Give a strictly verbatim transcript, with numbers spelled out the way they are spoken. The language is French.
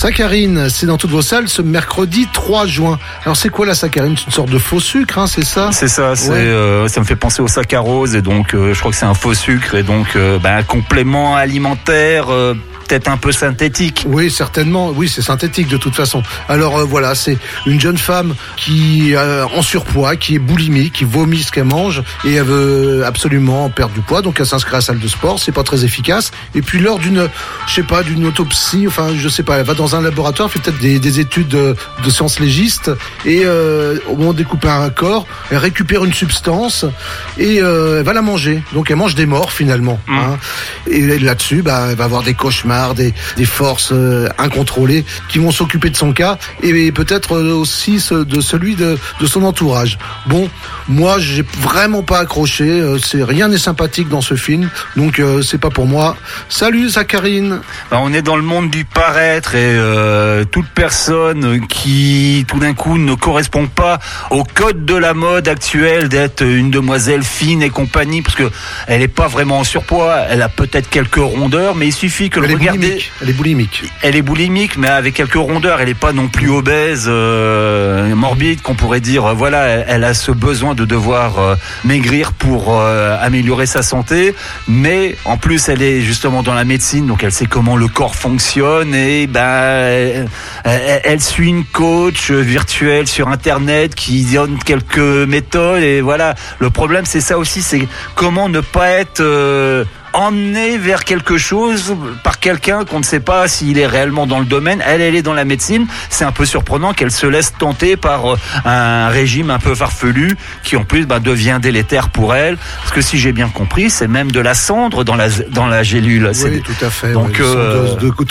Saccharine, c'est dans toutes vos salles ce mercredi trois juin. Alors c'est quoi la saccharine? C'est une sorte de faux sucre, hein, c'est ça? C'est ça, c'est, ouais. euh, ça me fait penser au saccharose et donc euh, je crois que c'est un faux sucre et donc euh, bah, un complément alimentaire euh, peut-être un peu synthétique. Oui, certainement. Oui, c'est synthétique de toute façon. Alors euh, voilà, c'est une jeune femme qui euh, en surpoids, qui est boulimique, qui vomit ce qu'elle mange et elle veut absolument perdre du poids. Donc elle s'inscrit à la salle de sport. C'est pas très efficace. Et puis lors d'une, je sais pas, d'une autopsie, enfin je sais pas, elle va dans un laboratoire, fait peut-être des, des études de, de sciences légistes et euh, au moment de découper un corps, elle récupère une substance et euh, elle va la manger. Donc elle mange des morts finalement. Mmh. Hein. Et là-dessus, bah, elle va avoir des cauchemars. Des, des forces euh, incontrôlées qui vont s'occuper de son cas et, et peut-être euh, aussi ce, de celui de, de son entourage. Bon, moi j'ai vraiment pas accroché, euh, c'est, rien n'est sympathique dans ce film, donc euh, c'est pas pour moi. Salut Saccharine. Ben, on est dans le monde du paraître et euh, toute personne qui tout d'un coup ne correspond pas au code de la mode actuelle d'être une demoiselle fine et compagnie, parce que elle est pas vraiment en surpoids, elle a peut-être quelques rondeurs, mais il suffit que le Boulimique. Elle est boulimique. Elle est boulimique, mais avec quelques rondeurs. Elle n'est pas non plus obèse, euh, morbide, qu'on pourrait dire. Voilà, elle, elle a ce besoin de devoir euh, maigrir pour euh, améliorer sa santé. Mais en plus, elle est justement dans la médecine, donc elle sait comment le corps fonctionne. Et ben, elle, elle, elle suit une coach virtuelle sur Internet qui donne quelques méthodes. Et voilà, le problème, c'est ça aussi, c'est comment ne pas être euh, emmené vers quelque chose par quelqu'un qu'on ne sait pas s'il est réellement dans le domaine. Elle, elle est dans la médecine. C'est un peu surprenant qu'elle se laisse tenter par un régime un peu farfelu qui en plus bah, devient délétère pour elle. Parce que si j'ai bien compris, c'est même de la cendre dans la, dans la gélule. Oui, c'est... tout à fait. Donc, ouais, euh... de, de